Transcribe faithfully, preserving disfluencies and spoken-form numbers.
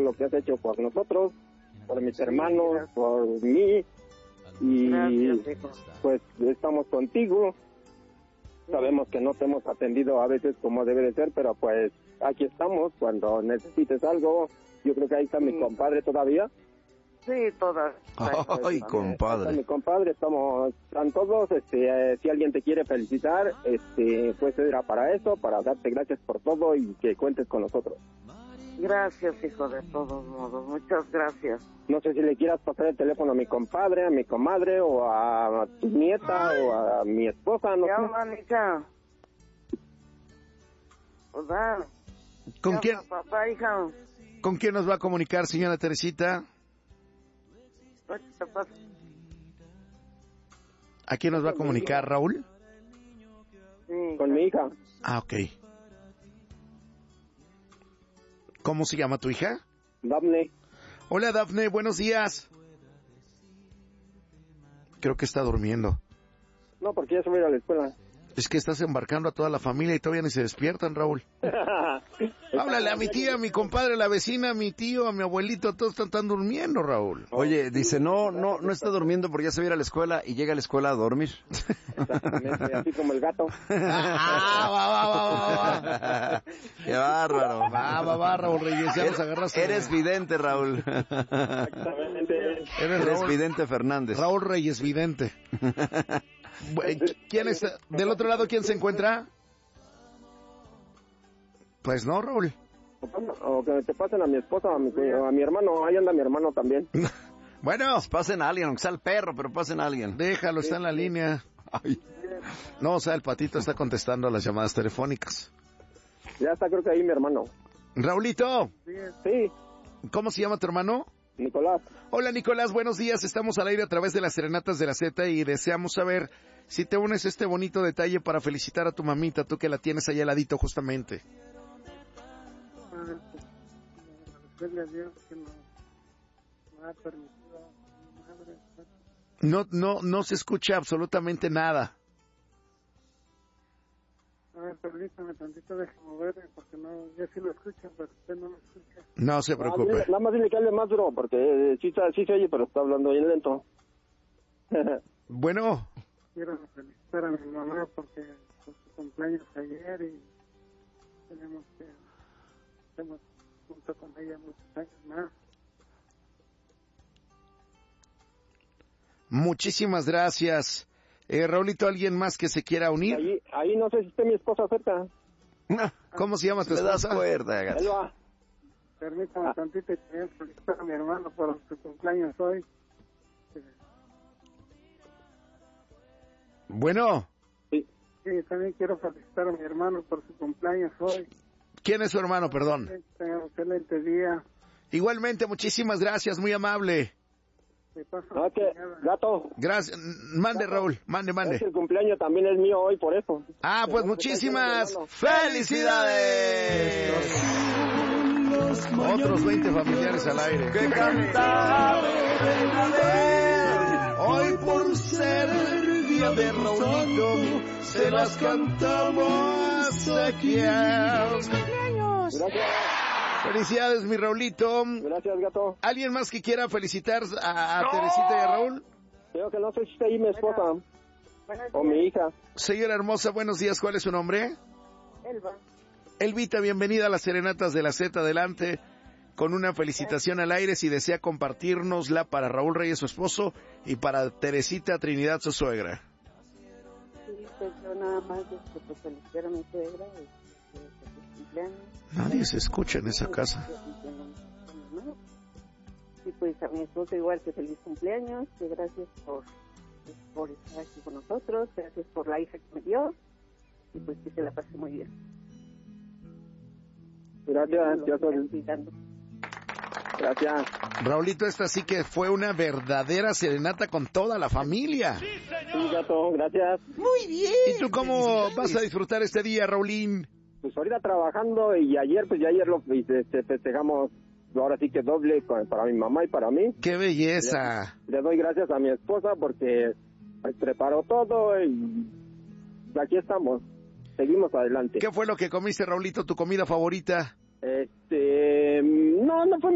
lo que has hecho por nosotros, por mis hermanos, por mí, y gracias, pues estamos contigo. Sabemos que no te hemos atendido a veces como debe de ser, pero pues aquí estamos cuando necesites algo. Yo creo que ahí está sí. mi compadre todavía. Sí, todas. Ay, compadre. Mi compadre, estamos, están todos, este, eh, si alguien te quiere felicitar, este, pues era para eso, para darte gracias por todo y que cuentes con nosotros. Gracias, hijo, de todos modos, muchas gracias. No sé si le quieras pasar el teléfono a mi compadre, a mi comadre, o a tu nieta, o a mi esposa, no sé. Llama, hija. Pues da. ¿Con Llama, quién? Papá, hija. ¿Con quién nos va a comunicar, señora Teresita? ¿A quién nos va a comunicar, Raúl? Sí, con mi hija. Ah, ok. ¿Cómo se llama tu hija? Dafne. Hola, Dafne, buenos días. Creo que está durmiendo. No, porque ya se va a ir a la escuela. Es que estás embarcando a toda la familia y todavía ni se despiertan, Raúl. Háblale a mi tía, a mi compadre, a la vecina, a mi tío, a mi abuelito, todos están, están durmiendo, Raúl. Oye, dice, no, no, no está durmiendo porque ya se va a ir a la escuela y llega a la escuela a dormir. Exactamente, así como el gato. Ah, va, va, va, va, va. Qué bárbaro. Va, va, va, Raúl Reyes, ya nos agarraste. Eres vidente, Raúl. Exactamente. Eres, Eres Raúl, vidente Fernández. Raúl Reyes, vidente. ¿Quién está? ¿Del otro lado quién se encuentra? Pues no, Raúl. O que te pasen a mi esposa, a mi, a mi hermano, ahí anda mi hermano también. Bueno, pasen a alguien, aunque sea el perro, pero pasen a alguien. Déjalo, está en la línea. Ay. No, o sea, el patito está contestando a las llamadas telefónicas. Ya está, creo que ahí mi hermano. Raulito. Sí. ¿Cómo se llama tu hermano? Nicolás. Hola, Nicolás, buenos días. Estamos al aire a través de las Serenatas de la Z y deseamos saber si te unes a este bonito detalle para felicitar a tu mamita, tú que la tienes allá al ladito justamente. No, no, no se escucha absolutamente nada. A ver, permítame tantito, déjame moverme, porque no, ya sí lo escuchan, pero usted no lo escucha. No se preocupe. Ah, nada más dile que hable más duro, porque eh, sí, sí se oye, pero está hablando bien lento. Bueno. Quiero felicitar a mi mamá porque fue su cumpleaños ayer y tenemos que, estamos junto con ella muchos años más. Muchísimas gracias. Eh, Raulito, ¿alguien más que se quiera unir? Ahí, ahí no sé si está mi esposa cerca. ¿Cómo se llama tu esposa? Le das cuerda, gato. Permítame ah. tantito y también felicitar a mi hermano por su cumpleaños hoy. Bueno. Sí. Sí, también quiero felicitar a mi hermano por su cumpleaños hoy. ¿Quién es su hermano, perdón? Tenga un excelente día. Igualmente, muchísimas gracias, muy amable. No, que, gato. Gracias. Mande, gato. Raúl, mande, mande. Es el cumpleaños también es mío hoy, por eso. Ah, pues muchísimas felicidades. Otros veinte familiares al aire. Que cantar hoy por ser el día de Raulito, se las cantamos aquí. Gracias. Felicidades, mi Raulito. Gracias, gato. ¿Alguien más que quiera felicitar a, a no. Teresita y a Raúl? Creo que no sé si está ahí mi esposa bueno, o mi hija. Señora hermosa, buenos días. ¿Cuál es su nombre? Elba. Elvita, bienvenida a las Serenatas de la Z. Adelante con una felicitación al aire si desea compartirnosla para Raúl Reyes, su esposo, y para Teresita Trinidad, su suegra. Sí, pues yo nada más este, pues, felicitar a mi suegra. Nadie se escucha en esa casa. Y pues a mi esposo igual que feliz cumpleaños, que gracias por, por estar aquí con nosotros, gracias por la hija que me dio, y pues que se la pase muy bien. Gracias, gracias. Raulito, esta sí que fue una verdadera serenata con toda la familia. Sí, gato, gracias. Muy bien. ¿Y tú cómo vas a disfrutar este día, Raulín? Pues ahorita trabajando y ayer, pues ya ayer lo este, festejamos, ahora sí que doble para mi mamá y para mí. ¡Qué belleza! Le, le doy gracias a mi esposa porque pues, preparó todo y aquí estamos, seguimos adelante. ¿Qué fue lo que comiste, Raulito, tu comida favorita? Este, no, no fue